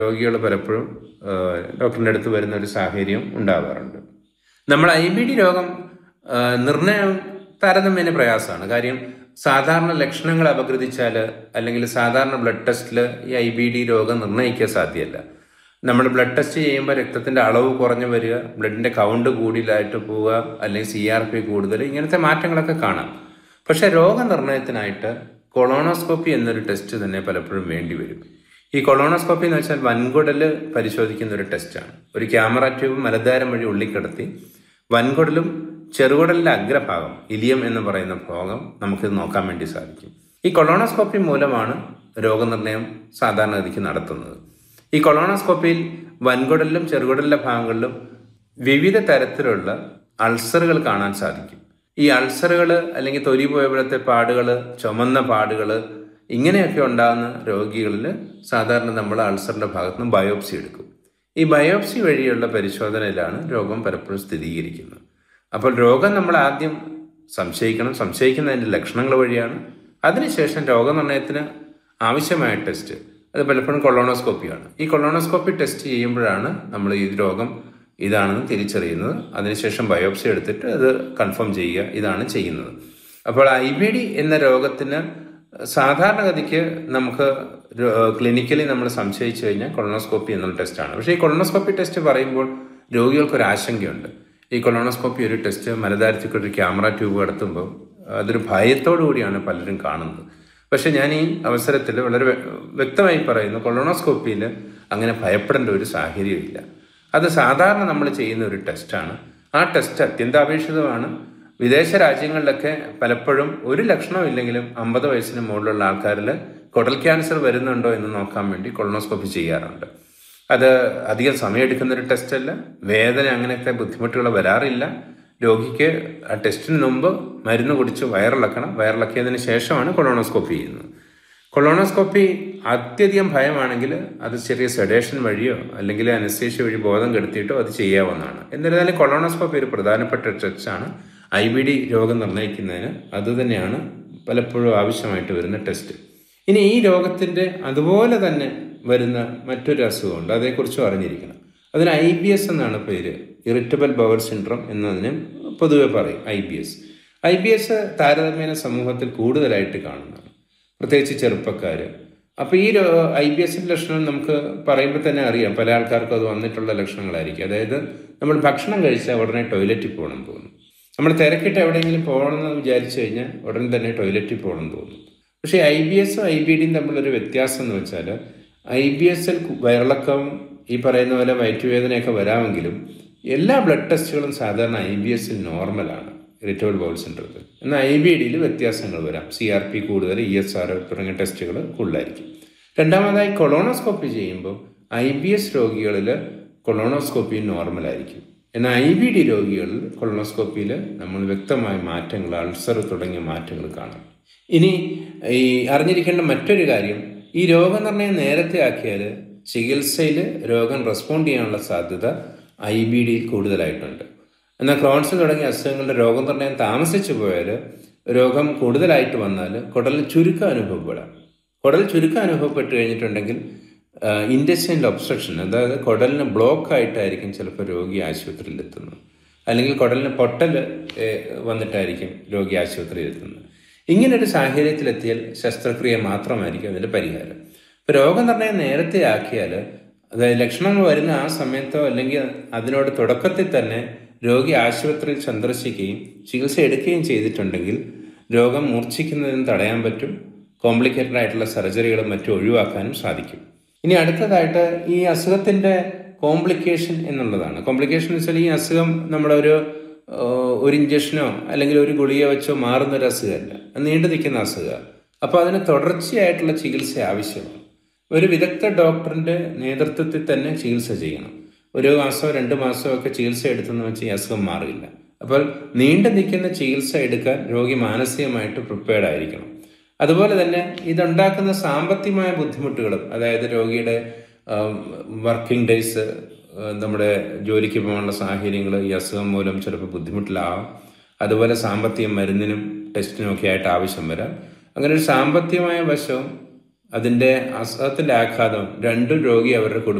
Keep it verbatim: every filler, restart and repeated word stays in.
രോഗികൾ പലപ്പോഴും ഡോക്ടറിൻ്റെ അടുത്ത് വരുന്ന ഒരു സാഹചര്യം ഉണ്ടാവാറുണ്ട്. നമ്മൾ ഐ ബി ഡി രോഗം നിർണയം താരതമ്യേന പ്രയാസമാണ്. കാര്യം സാധാരണ ലക്ഷണങ്ങൾ അപഗ്രഥിച്ചാൽ അല്ലെങ്കിൽ സാധാരണ ബ്ലഡ് ടെസ്റ്റിൽ ഈ ഐ ബി ഡി രോഗം നിർണ്ണയിക്കാൻ സാധ്യമല്ല. നമ്മൾ ബ്ലഡ് ടെസ്റ്റ് ചെയ്യുമ്പോൾ രക്തത്തിൻ്റെ അളവ് കുറഞ്ഞു വരിക, ബ്ലഡിൻ്റെ കൗണ്ട് കൂടുതലായിട്ട് പോവുക, അല്ലെങ്കിൽ സി ആർ പി കൂടുതൽ, ഇങ്ങനത്തെ മാറ്റങ്ങളൊക്കെ കാണാം. പക്ഷേ രോഗനിർണയത്തിനായിട്ട് കൊളോണോസ്കോപ്പി എന്നൊരു ടെസ്റ്റ് തന്നെ പലപ്പോഴും വേണ്ടി വരും. ഈ കൊളോണോസ്കോപ്പി എന്ന് വെച്ചാൽ വൻകുടൽ പരിശോധിക്കുന്ന ഒരു ടെസ്റ്റാണ്. ഒരു ക്യാമറ ട്യൂബ് മലദ്വാരം വഴി ഉള്ളിക്കിടത്തി വൻകുടലും ചെറുകുടലിൻ്റെ അഗ്രഭാഗം, ഇലിയം എന്ന് പറയുന്ന ഭാഗം നമുക്കിത് നോക്കാൻ വേണ്ടി സാധിക്കും. ഈ കൊളോണോസ്കോപ്പി മൂലമാണ് രോഗനിർണയം സാധാരണഗതിക്ക് നടത്തുന്നത്. ഈ കൊളോണോസ്കോപ്പിയിൽ വൻകുടലിലും ചെറുകുടലിലെ ഭാഗങ്ങളിലും വിവിധ തരത്തിലുള്ള അൾസറുകൾ കാണാൻ സാധിക്കും. ഈ അൾസറുകൾ അല്ലെങ്കിൽ തൊലി പോയപ്പോഴത്തെ പാടുകൾ, ചുമന്ന പാടുകൾ, ഇങ്ങനെയൊക്കെ ഉണ്ടാകുന്ന രോഗികളിൽ സാധാരണ നമ്മൾ അൾസറിൻ്റെ ഭാഗത്ത് നിന്ന് ബയോപ്സി എടുക്കും. ഈ ബയോപ്സി വഴിയുള്ള പരിശോധനയിലാണ് രോഗം പലപ്പോഴും സ്ഥിരീകരിക്കുന്നത്. അപ്പോൾ രോഗം നമ്മൾ ആദ്യം സംശയിക്കണം. സംശയിക്കുന്നതിൻ്റെ ലക്ഷണങ്ങൾ വഴിയാണ്. അതിനുശേഷം രോഗനിർണയത്തിന് ആവശ്യമായ ടെസ്റ്റ് അത് പലപ്പോഴും കൊളോണോസ്കോപ്പിയാണ്. ഈ കൊളോണോസ്കോപ്പി ടെസ്റ്റ് ചെയ്യുമ്പോഴാണ് നമ്മൾ ഈ രോഗം ഇതാണെന്ന് തിരിച്ചറിയുന്നത്. അതിനുശേഷം ബയോപ്സി എടുത്തിട്ട് അത് കൺഫേം ചെയ്യുക, ഇതാണ് ചെയ്യുന്നത്. അപ്പോൾ ഐ ബി ഡി എന്ന രോഗത്തിന് സാധാരണഗതിക്ക് നമുക്ക് ക്ലിനിക്കലി നമ്മൾ സംശയിച്ചു കഴിഞ്ഞാൽ കൊളോണോസ്കോപ്പി എന്നുള്ള ടെസ്റ്റാണ്. പക്ഷേ ഈ കൊളോണോസ്കോപ്പി ടെസ്റ്റ് പറയുമ്പോൾ രോഗികൾക്കൊരു ആശങ്കയുണ്ട്. ഈ കൊളോണോസ്കോപ്പി ഒരു ടെസ്റ്റ് മലദ്വാരത്തിൽ ഒരു ക്യാമറ ട്യൂബ് കടത്തുമ്പോൾ അതൊരു ഭയത്തോടു കൂടിയാണ് പലരും കാണുന്നത്. പക്ഷേ ഞാൻ ഈ അവസരത്തിൽ വളരെ വ്യക്തമായി പറയുന്നു, കൊളോണോസ്കോപ്പിയിൽ അങ്ങനെ ഭയപ്പെടേണ്ട ഒരു സാഹചര്യമില്ല. അത് സാധാരണ നമ്മൾ ചെയ്യുന്ന ഒരു ടെസ്റ്റാണ്. ആ ടെസ്റ്റ് അത്യന്താപേക്ഷിതമാണ്. വിദേശ രാജ്യങ്ങളിലൊക്കെ പലപ്പോഴും ഒരു ലക്ഷണം ഇല്ലെങ്കിലും അമ്പത് വയസ്സിന് മുകളിലുള്ള ആൾക്കാരിൽ കുടൽ ക്യാൻസർ വരുന്നുണ്ടോ എന്ന് നോക്കാൻ വേണ്ടി കൊളോണോസ്കോപ്പി ചെയ്യാറുണ്ട്. അത് അധികം സമയമെടുക്കുന്നൊരു ടെസ്റ്റല്ല, വേദന അങ്ങനത്തെ ബുദ്ധിമുട്ടുകൾ വരാറില്ല. രോഗിക്ക് ആ ടെസ്റ്റിന് മുമ്പ് മരുന്ന് കുടിച്ച് വയറിളക്കണം. വയറിളക്കിയതിന് ശേഷമാണ് കൊളോണോസ്കോപ്പി ചെയ്യുന്നത്. കൊളോണോസ്കോപ്പി അത്യധികം ഭയമാണെങ്കിൽ അത് ചെറിയ സെഡേഷൻ വഴിയോ അല്ലെങ്കിൽ അനസ്തേഷ്യ വഴി ബോധം കെടുത്തിയിട്ടോ അത് ചെയ്യാവുന്നതാണ്. എന്നിരുന്നാലും കൊളോണോസ്കോപ്പി ഒരു പ്രധാനപ്പെട്ട ടെസ്റ്റാണ് ഐ ബി ഡി രോഗം നിർണ്ണയിക്കുന്നതിന്. അതുതന്നെയാണ് പലപ്പോഴും ആവശ്യമായിട്ട് വരുന്ന ടെസ്റ്റ്. ഇനി ഈ രോഗത്തിൻ്റെ അതുപോലെ തന്നെ വരുന്ന മറ്റൊരു അസുഖമുണ്ട്, അതേക്കുറിച്ചും അറിഞ്ഞിരിക്കണം. അതിന് ഐ ബി എസ് എന്നാണ് പേര്. ഇറിറ്റബിൾ ബവൽ സിൻഡ്രോം എന്നതിന് പൊതുവെ പറയും I B S. I B S താരതമ്യേന സമൂഹത്തിൽ കൂടുതലായിട്ട് കാണുന്നതാണ്, പ്രത്യേകിച്ച് ചെറുപ്പക്കാർ. അപ്പോൾ ഈ ഐ ബി എസിൻ്റെ ലക്ഷണം നമുക്ക് പറയുമ്പോൾ തന്നെ അറിയാം, പല ആൾക്കാർക്കും അത് വന്നിട്ടുള്ള ലക്ഷണങ്ങളായിരിക്കും. അതായത് നമ്മൾ ഭക്ഷണം കഴിച്ചാൽ ഉടനെ ടോയ്ലറ്റിൽ പോകണം തോന്നും. നമ്മൾ തിരക്കിട്ട് എവിടെയെങ്കിലും പോകണമെന്ന് വിചാരിച്ചു കഴിഞ്ഞാൽ ഉടൻ തന്നെ ടോയ്ലറ്റിൽ പോകണം തോന്നും. പക്ഷേ ഐ ബി എസും ഐ ബി ഡിയും തമ്മിലൊരു വ്യത്യാസം എന്ന് വെച്ചാൽ ഐ ബി എസിൽ വയറിളക്കം, ഈ പറയുന്ന പോലെ വയറ്റുവേദനയൊക്കെ വരാമെങ്കിലും എല്ലാ ബ്ലഡ് ടെസ്റ്റുകളും സാധാരണ ഐ ബി എസിൽ നോർമലാണ്, ഇറിറ്റബിൾ ബവൽ സിൻഡ്രോത്തിൽ. എന്നാൽ ഐ ബി ഡിയിൽ വ്യത്യാസങ്ങൾ വരാം. സി ആർ പി കൂടുതൽ, ഇ എസ് ആർ തുടങ്ങിയ ടെസ്റ്റുകൾ കൂടുതലായിരിക്കും. രണ്ടാമതായി കൊളോണോസ്കോപ്പി ചെയ്യുമ്പോൾ ഐ ബി എസ് രോഗികളിൽ കൊളോണോസ്കോപ്പി നോർമലായിരിക്കും. എന്നാൽ ഐ ബി ഡി രോഗികളിൽ കൊളോണോസ്കോപ്പിയിൽ നമ്മൾ വ്യക്തമായ മാറ്റങ്ങൾ, അൾസർ തുടങ്ങിയ മാറ്റങ്ങൾ കാണാം. ഇനി ഈ അറിഞ്ഞിരിക്കേണ്ട മറ്റൊരു കാര്യം, ഈ രോഗനിർണയം നേരത്തെ ആക്കിയാൽ ചികിത്സയിൽ രോഗം റെസ്പോണ്ട് ചെയ്യാനുള്ള സാധ്യത ഐ ബി ഡിയിൽ കൂടുതലായിട്ടുണ്ട്. എന്നാൽ ക്രോൺസ് തുടങ്ങിയ അസുഖങ്ങളുടെ രോഗനിർണയം താമസിച്ചു പോയാൽ, രോഗം കൂടുതലായിട്ട് വന്നാൽ കുടലിൽ ചുരുക്കം അനുഭവപ്പെടാം. കുടൽ ചുരുക്കം അനുഭവപ്പെട്ട് കഴിഞ്ഞിട്ടുണ്ടെങ്കിൽ ഇൻറ്റെസ്റ്റൈനൽ ഒബ്സ്ട്രക്ഷൻ, അതായത് കുടലിന് ബ്ലോക്ക് ആയിട്ടായിരിക്കും ചിലപ്പോൾ രോഗി ആശുപത്രിയിൽ എത്തുന്നത്, അല്ലെങ്കിൽ കുടലിന് പൊട്ടൽ വന്നിട്ടായിരിക്കും രോഗി ആശുപത്രിയിൽ എത്തുന്നത്. ഇങ്ങനൊരു സാഹചര്യത്തിലെത്തിയാൽ ശസ്ത്രക്രിയ മാത്രമായിരിക്കും അതിൻ്റെ പരിഹാരം. ഇപ്പോൾ രോഗനിർണയം നേരത്തെ ആക്കിയാൽ, അതായത് ലക്ഷണങ്ങൾ വരുന്ന ആ സമയത്തോ അല്ലെങ്കിൽ അതിനോട് തുടക്കത്തിൽ തന്നെ രോഗി ആശുപത്രിയിൽ സന്ദർശിക്കുകയും ചികിത്സ എടുക്കുകയും ചെയ്തിട്ടുണ്ടെങ്കിൽ രോഗം മൂർച്ഛിക്കുന്നതിന് തടയാൻ പറ്റും. കോംപ്ലിക്കേറ്റഡ് ആയിട്ടുള്ള സർജറികളും മറ്റും ഒഴിവാക്കാനും സാധിക്കും. ഇനി അടുത്തതായിട്ട് ഈ അസുഖത്തിൻ്റെ കോംപ്ലിക്കേഷൻ എന്നുള്ളതാണ്. കോംപ്ലിക്കേഷൻ എന്ന് വെച്ചാൽ ഈ അസുഖം നമ്മുടെ ഒരു ഒരു ഇഞ്ചക്ഷനോ അല്ലെങ്കിൽ ഒരു ഗുളിക വെച്ചോ മാറുന്നൊരു അസുഖമല്ല, നീണ്ടു നിൽക്കുന്ന അസുഖമാണ്. അപ്പോൾ അതിന് തുടർച്ചയായിട്ടുള്ള ചികിത്സ ആവശ്യമാണ്. ഒരു വിദഗ്ധ ഡോക്ടറിൻ്റെ നേതൃത്വത്തിൽ തന്നെ ചികിത്സ ചെയ്യണം. ഒരു മാസമോ രണ്ട് മാസമോ ഒക്കെ ചികിത്സ എടുത്തെന്ന് വെച്ചാൽ ഈ അസുഖം മാറില്ല. അപ്പോൾ നീണ്ടു നിൽക്കുന്ന ചികിത്സ എടുക്കാൻ രോഗി മാനസികമായിട്ട് പ്രിപ്പയർഡ് ആയിരിക്കണം. അതുപോലെ തന്നെ ഇതുണ്ടാക്കുന്ന സാമ്പത്തികമായ ബുദ്ധിമുട്ടുകളും, അതായത് രോഗിയുടെ വർക്കിംഗ് ഡേയ്സ്, നമ്മുടെ ജോലിക്ക് പോകാനുള്ള സാഹചര്യങ്ങൾ ഈ അസുഖം മൂലം ചിലപ്പോൾ ബുദ്ധിമുട്ടിലാവാം. അതുപോലെ സാമ്പത്തിക മരുന്നിനും ടെസ്റ്റിനും ഒക്കെ ആയിട്ട് ആവശ്യം വരാം. അങ്ങനെ ഒരു സാമ്പത്തികമായ വശവും അതിൻ്റെ അസുഖത്തിൻ്റെ ആഘാതം രണ്ടും രോഗി അവരുടെ കുടുംബം